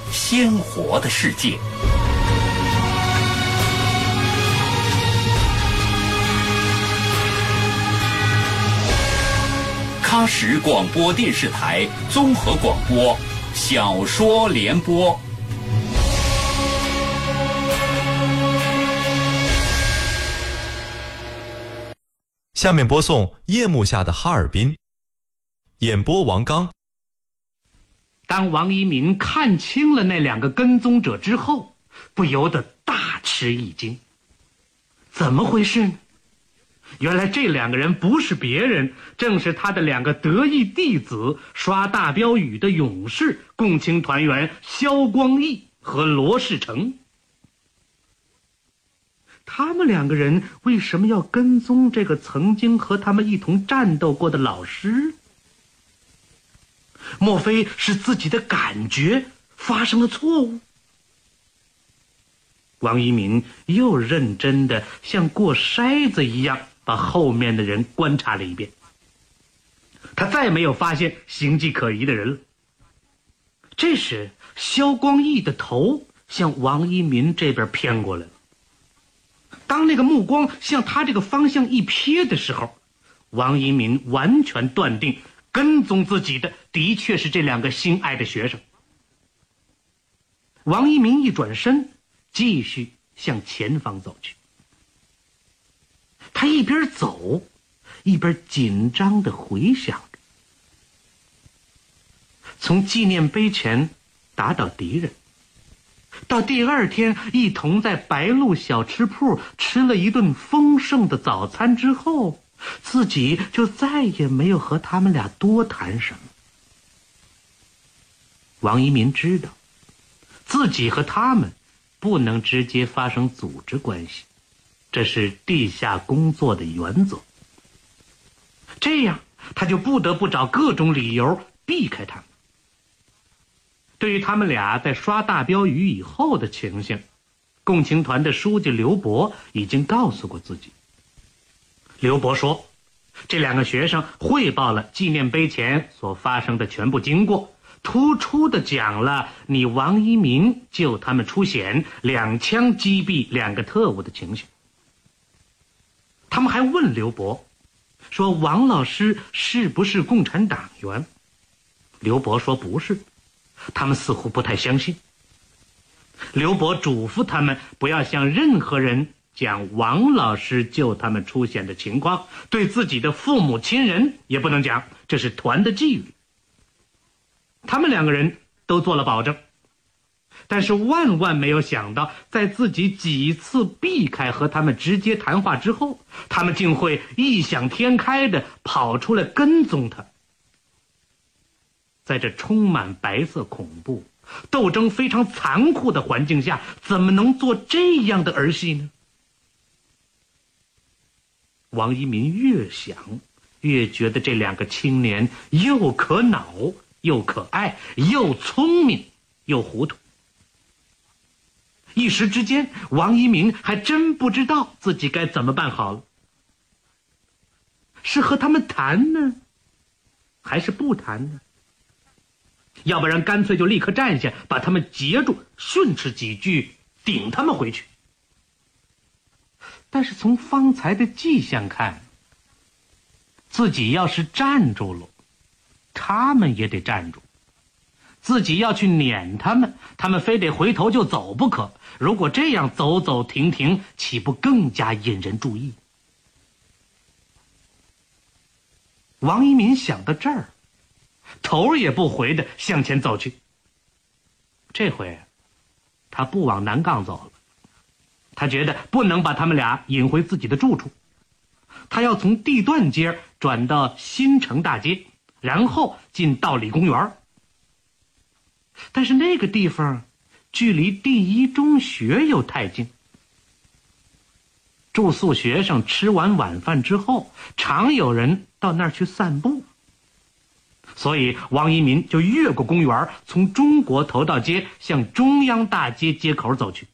鲜活的世界。喀什广播电视台综合广播小说联播。 下面播送《夜幕下的哈尔滨》，演播王刚。 当王一民看清了那两个跟踪者之后，不由得大吃一惊。怎么回事呢？原来这两个人不是别人，正是他的两个得意弟子，刷大标语的勇士，共青团员萧光义和罗世成。他们两个人为什么要跟踪这个曾经和他们一同战斗过的老师？莫非是自己的感觉发生了错误？王一民又认真的像过筛子一样把后面的人观察了一遍，他再没有发现形迹可疑的人了。这时萧光义的头向王一民这边偏过来了，当那个目光向他这个方向一瞥的时候，王一民完全断定跟踪自己的的确是这两个心爱的学生。王一民一转身，继续向前方走去。他一边走一边紧张地回想着，从纪念碑前打倒敌人，到第二天一同在白鹿小吃铺吃了一顿丰盛的早餐之后，自己就再也没有和他们俩多谈什么。王一民知道自己和他们不能直接发生组织关系，这是地下工作的原则。这样他就不得不找各种理由避开他们。对于他们俩在刷大标语以后的情形，共青团的书记刘伯已经告诉过自己。刘伯说，这两个学生汇报了纪念碑前所发生的全部经过，突出地讲了你王一民救他们出险，2枪击毙2个特务的情形。他们还问刘伯说，王老师是不是共产党员？刘伯说不是，他们似乎不太相信。刘伯嘱咐他们不要向任何人讲王老师救他们出险的情况，对自己的父母亲人也不能讲，这是团的纪律。他们两个人都做了保证，但是万万没有想到，在自己几次避开和他们直接谈话之后，他们竟会异想天开地跑出来跟踪他。在这充满白色恐怖、斗争非常残酷的环境下，怎么能做这样的儿戏呢？王一民越想越觉得这两个青年又可恼又可爱，又聪明又糊涂。一时之间，王一民还真不知道自己该怎么办好了。是和他们谈呢，还是不谈呢？要不然干脆就立刻站下，把他们截住，训斥几句，顶他们回去。但是从方才的迹象看，自己要是站住了，他们也得站住。自己要去撵他们，他们非得回头就走不可。如果这样走走停停，岂不更加引人注意？王一民想到这儿，头也不回地向前走去。这回他不往南杠走了，他觉得不能把他们俩引回自己的住处，他要从地段街转到新城大街，然后进道理公园。但是那个地方距离第一中学又太近，住宿学生吃完晚饭之后，常有人到那儿去散步，所以王一民就越过公园，从中国头道街向中央大街街口走去。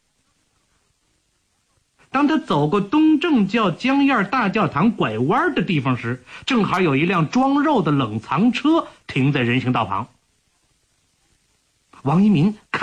当他走过东正教江燕大教堂拐弯的地方时，正好有一辆装肉的冷藏车停在人行道旁。王一民看